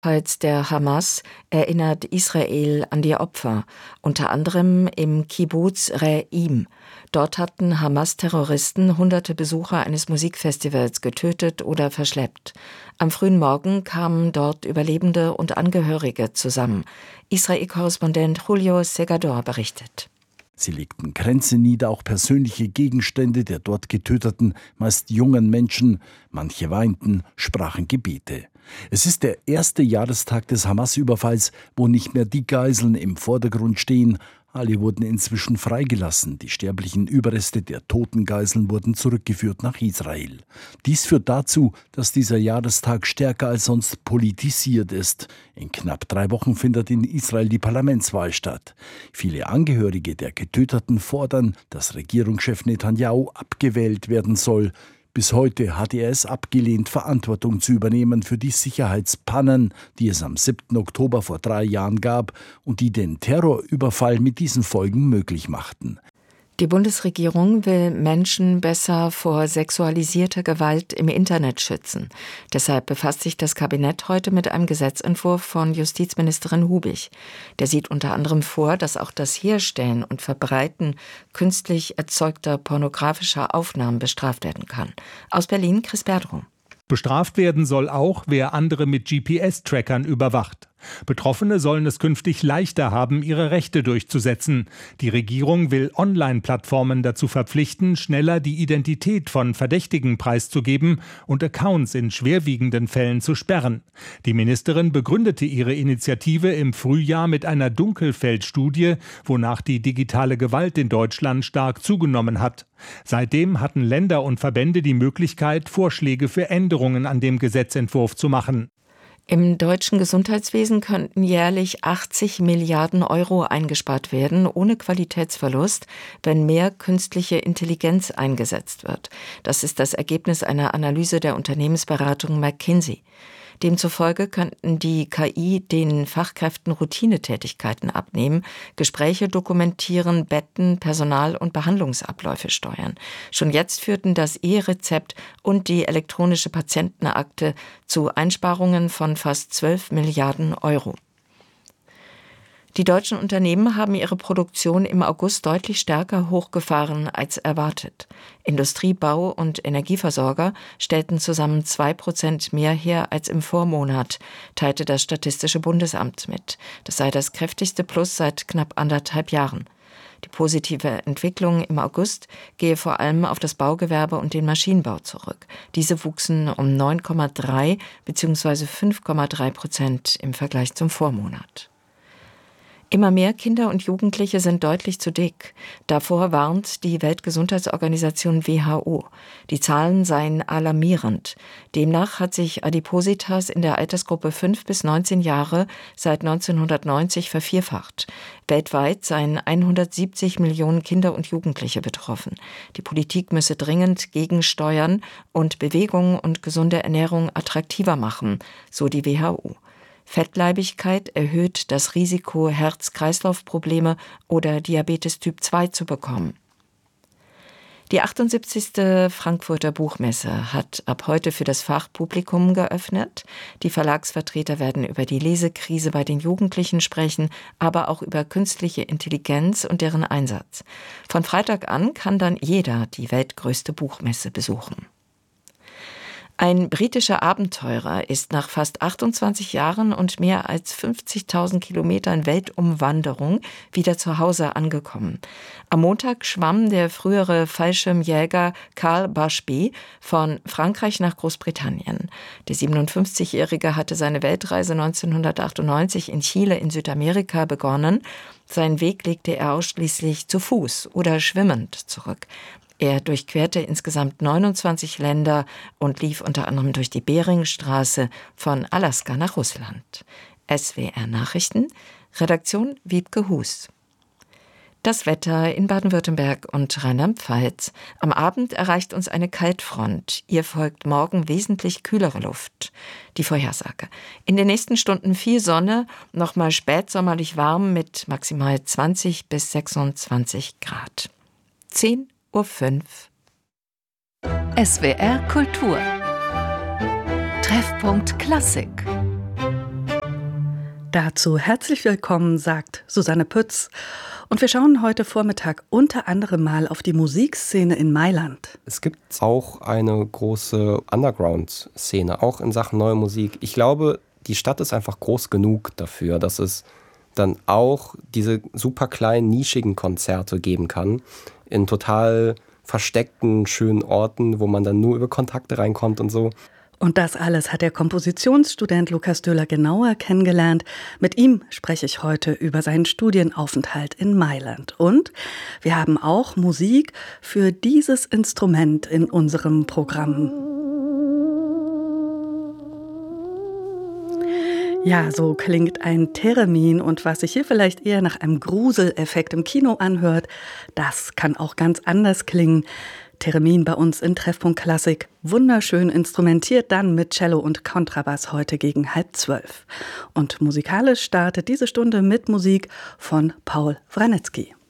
Der Hamas erinnert Israel an die Opfer, unter anderem im Kibbuz Re'im. Dort hatten Hamas-Terroristen hunderte Besucher eines Musikfestivals getötet oder verschleppt. Am frühen Morgen kamen dort Überlebende und Angehörige zusammen. Israel-Korrespondent Julio Segador berichtet. Sie legten Kränze nieder, auch persönliche Gegenstände der dort Getöteten, meist jungen Menschen. Manche weinten, sprachen Gebete. Es ist der erste Jahrestag des Hamas-Überfalls, wo nicht mehr die Geiseln im Vordergrund stehen. Alle wurden inzwischen freigelassen. Die sterblichen Überreste der toten Geiseln wurden zurückgeführt nach Israel. Dies führt dazu, dass dieser Jahrestag stärker als sonst politisiert ist. In knapp 3 Wochen findet in Israel die Parlamentswahl statt. Viele Angehörige der Getöteten fordern, dass Regierungschef Netanyahu abgewählt werden soll. Bis heute hatte er es abgelehnt, Verantwortung zu übernehmen für die Sicherheitspannen, die es am 7. Oktober vor 3 Jahren gab und die den Terrorüberfall mit diesen Folgen möglich machten. Die Bundesregierung will Menschen besser vor sexualisierter Gewalt im Internet schützen. Deshalb befasst sich das Kabinett heute mit einem Gesetzentwurf von Justizministerin Hubig. Der sieht unter anderem vor, dass auch das Herstellen und Verbreiten künstlich erzeugter pornografischer Aufnahmen bestraft werden kann. Aus Berlin, Chris Berdrum. Bestraft werden soll auch, wer andere mit GPS-Trackern überwacht. Betroffene sollen es künftig leichter haben, ihre Rechte durchzusetzen. Die Regierung will Online-Plattformen dazu verpflichten, schneller die Identität von Verdächtigen preiszugeben und Accounts in schwerwiegenden Fällen zu sperren. Die Ministerin begründete ihre Initiative im Frühjahr mit einer Dunkelfeldstudie, wonach die digitale Gewalt in Deutschland stark zugenommen hat. Seitdem hatten Länder und Verbände die Möglichkeit, Vorschläge für Änderungen an dem Gesetzentwurf zu machen. Im deutschen Gesundheitswesen könnten jährlich 80 Milliarden Euro eingespart werden, ohne Qualitätsverlust, wenn mehr künstliche Intelligenz eingesetzt wird. Das ist das Ergebnis einer Analyse der Unternehmensberatung McKinsey. Demzufolge könnten die KI den Fachkräften Routinetätigkeiten abnehmen, Gespräche dokumentieren, Betten, Personal- und Behandlungsabläufe steuern. Schon jetzt führten das E-Rezept und die elektronische Patientenakte zu Einsparungen von fast 12 Milliarden Euro. Die deutschen Unternehmen haben ihre Produktion im August deutlich stärker hochgefahren als erwartet. Industrie, Bau und Energieversorger stellten zusammen 2% mehr her als im Vormonat, teilte das Statistische Bundesamt mit. Das sei das kräftigste Plus seit knapp 1,5 Jahren. Die positive Entwicklung im August gehe vor allem auf das Baugewerbe und den Maschinenbau zurück. Diese wuchsen um 9,3 bzw. 5,3% im Vergleich zum Vormonat. Immer mehr Kinder und Jugendliche sind deutlich zu dick. Davor warnt die Weltgesundheitsorganisation WHO. Die Zahlen seien alarmierend. Demnach hat sich Adipositas in der Altersgruppe 5 bis 19 Jahre seit 1990 vervierfacht. Weltweit seien 170 Millionen Kinder und Jugendliche betroffen. Die Politik müsse dringend gegensteuern und Bewegung und gesunde Ernährung attraktiver machen, so die WHO. Fettleibigkeit erhöht das Risiko, Herz-Kreislauf-Probleme oder Diabetes Typ 2 zu bekommen. Die 78. Frankfurter Buchmesse hat ab heute für das Fachpublikum geöffnet. Die Verlagsvertreter werden über die Lesekrise bei den Jugendlichen sprechen, aber auch über künstliche Intelligenz und deren Einsatz. Von Freitag an kann dann jeder die weltgrößte Buchmesse besuchen. Ein britischer Abenteurer ist nach fast 28 Jahren und mehr als 50.000 Kilometern Weltumwanderung wieder zu Hause angekommen. Am Montag schwamm der frühere Fallschirmjäger Carl Bushby von Frankreich nach Großbritannien. Der 57-Jährige hatte seine Weltreise 1998 in Chile in Südamerika begonnen. Seinen Weg legte er ausschließlich zu Fuß oder schwimmend zurück. Er durchquerte insgesamt 29 Länder und lief unter anderem durch die Beringstraße von Alaska nach Russland. SWR Nachrichten, Redaktion Wiebke Hus. Das Wetter in Baden-Württemberg und Rheinland-Pfalz. Am Abend erreicht uns eine Kaltfront. Ihr folgt morgen wesentlich kühlere Luft. Die Vorhersage. In den nächsten Stunden viel Sonne, nochmal spätsommerlich warm mit maximal 20 bis 26 Grad. 10:05 Uhr. SWR Kultur. Treffpunkt Klassik. Dazu herzlich willkommen, sagt Susanne Pütz. Und wir schauen heute Vormittag unter anderem mal auf die Musikszene in Mailand. Es gibt auch eine große Underground-Szene, auch in Sachen neue Musik. Ich glaube, die Stadt ist einfach groß genug dafür, dass es dann auch diese super kleinen, nischigen Konzerte geben kann, in total versteckten, schönen Orten, wo man dann nur über Kontakte reinkommt und so. Und das alles hat der Kompositionsstudent Lukas Döhler genauer kennengelernt. Mit ihm spreche ich heute über seinen Studienaufenthalt in Mailand. Und wir haben auch Musik für dieses Instrument in unserem Programm. Ja, so klingt ein Theremin, und was sich hier vielleicht eher nach einem Gruseleffekt im Kino anhört, das kann auch ganz anders klingen. Theremin bei uns in Treffpunkt Klassik, wunderschön instrumentiert dann mit Cello und Kontrabass heute gegen 11:30. Und musikalisch startet diese Stunde mit Musik von Paul Wranitzky.